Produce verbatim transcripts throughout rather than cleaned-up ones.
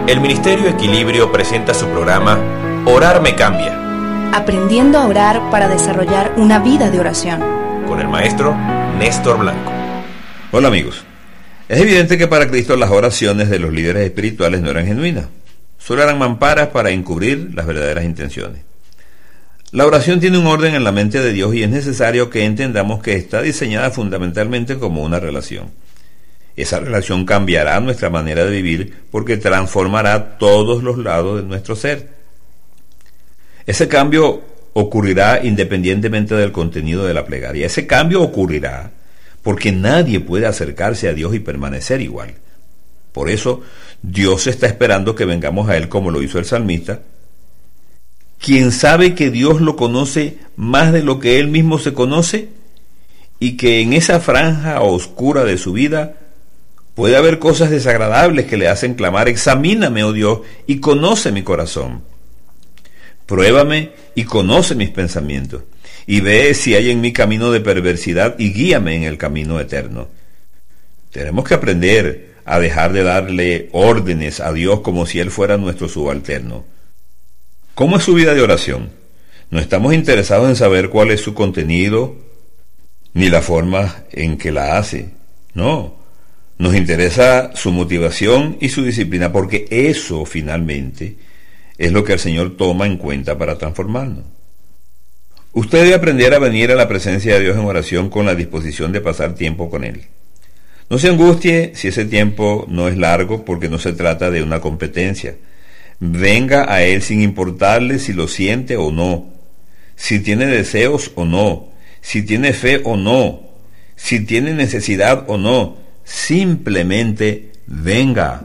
El Ministerio Equilibrio presenta su programa Orar me cambia. Aprendiendo a orar para desarrollar una vida de oración. Con el maestro Néstor Blanco. Hola amigos. Es evidente que para Cristo las oraciones de los líderes espirituales no eran genuinas. Solo eran mamparas para encubrir las verdaderas intenciones. La oración tiene un orden en la mente de Dios y es necesario que entendamos que está diseñada fundamentalmente como una relación. Esa relación cambiará nuestra manera de vivir porque transformará todos los lados de nuestro ser. Ese cambio ocurrirá independientemente del contenido de la plegaria. Ese cambio ocurrirá porque nadie puede acercarse a Dios y permanecer igual. Por eso, Dios está esperando que vengamos a Él como lo hizo el salmista, quien sabe que Dios lo conoce más de lo que Él mismo se conoce y que en esa franja oscura de su vida puede haber cosas desagradables que le hacen clamar: examíname, oh Dios, y conoce mi corazón. Pruébame y conoce mis pensamientos, y ve si hay en mí camino de perversidad y guíame en el camino eterno. Tenemos que aprender a dejar de darle órdenes a Dios como si Él fuera nuestro subalterno. ¿Cómo es su vida de oración? No estamos interesados en saber cuál es su contenido, ni la forma en que la hace. No. Nos interesa su motivación y su disciplina, porque eso finalmente es lo que el Señor toma en cuenta para transformarnos. Usted debe aprender a venir a la presencia de Dios en oración con la disposición de pasar tiempo con Él. No se angustie si ese tiempo no es largo, porque no se trata de una competencia. Venga a Él sin importarle si lo siente o no, si tiene deseos o no, si tiene fe o no, si tiene necesidad o no. Simplemente venga.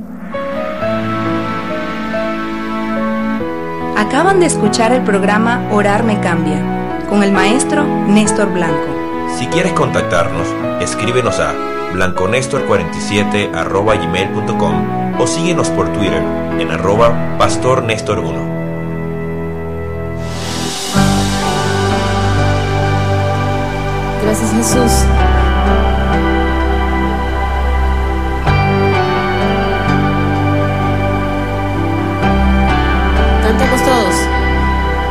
Acaban de escuchar el programa Orar me cambia, con el maestro Néstor Blanco. Si quieres contactarnos, escríbenos a blanconestor cuarenta y siete arroba gmail punto com o síguenos por Twitter en arroba pastor nestor uno. Gracias, Jesús,